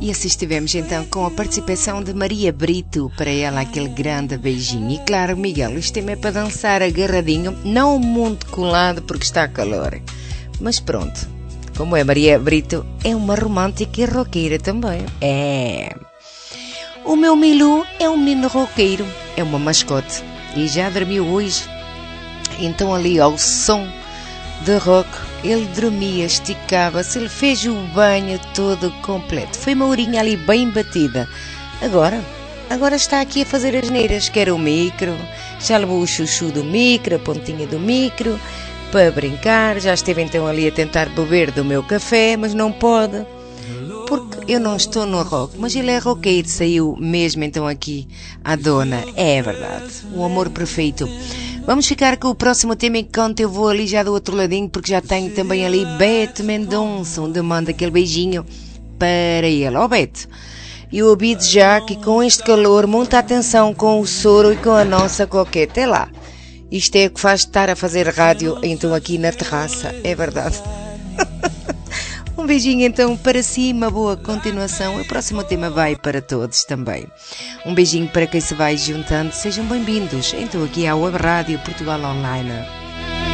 E assim estivemos então com a participação de Maria Brito, para ela aquele grande beijinho. E claro, Miguel, isto é para dançar agarradinho, não muito colado porque está calor. Mas pronto, como é Maria Brito, é uma romântica e roqueira também. É. O meu Milu é um menino roqueiro, é uma mascote e já dormiu hoje. Então ali ao som de rock, ele dormia, esticava-se, ele fez o banho todo completo. Foi uma horinha ali bem batida. Agora está aqui a fazer as neiras, quer o micro, já levou o chuchu do micro, a pontinha do micro, para brincar. Já esteve então ali a tentar beber do meu café, mas não pode, porque eu não estou no rock. Mas ele é roqueiro, saiu mesmo então aqui à dona. É verdade, o amor perfeito. Vamos ficar com o próximo tema enquanto eu vou ali já do outro ladinho, porque já tenho também ali Beto Mendonça, onde manda aquele beijinho para ele. Ó Beto, eu ouvi já que com este calor, muita atenção com o soro e com a nossa coqueta. Até lá. Isto é o que faz estar a fazer rádio então aqui na terraça, é verdade. Um beijinho então para si, uma boa continuação. O próximo tema vai para todos também. Um beijinho para quem se vai juntando. Sejam bem-vindos então aqui à Web Rádio Portugal Online.